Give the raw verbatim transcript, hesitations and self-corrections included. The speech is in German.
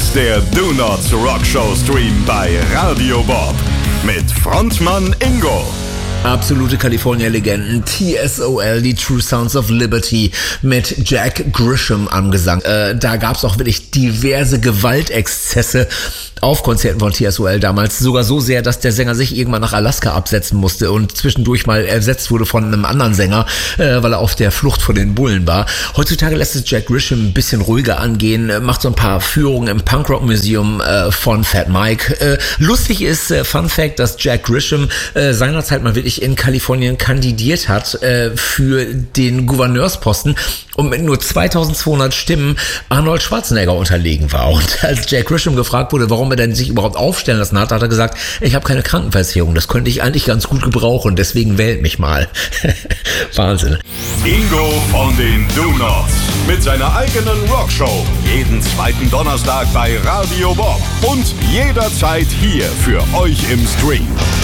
der Do Not Rock Show Stream bei Radio Bob mit Frontmann Ingo. Absolute California-Legenden, T S O L, die True Sounds of Liberty mit Jack Grisham am Gesang. Äh, da gab es auch wirklich diverse Gewaltexzesse auf Konzerten von T S O L damals. Sogar so sehr, dass der Sänger sich irgendwann nach Alaska absetzen musste und zwischendurch mal ersetzt wurde von einem anderen Sänger, äh, weil er auf der Flucht vor den Bullen war. Heutzutage lässt es Jack Grisham ein bisschen ruhiger angehen, macht so ein paar Führungen im Punkrock Museum äh, von Fat Mike. Äh, lustig ist, äh, Fun Fact, dass Jack Grisham äh, seinerzeit mal wirklich in Kalifornien kandidiert hat äh, für den Gouverneursposten und mit nur zweitausendzweihundert Stimmen Arnold Schwarzenegger unterlegen war. Und als Jack Grisham gefragt wurde, warum er denn sich überhaupt aufstellen lassen hat, hat er gesagt, ich habe keine Krankenversicherung, das könnte ich eigentlich ganz gut gebrauchen, deswegen wählt mich mal. Wahnsinn. Ingo von den Do-Nots mit seiner eigenen Rockshow. Jeden zweiten Donnerstag bei Radio Bob und jederzeit hier für euch im Stream.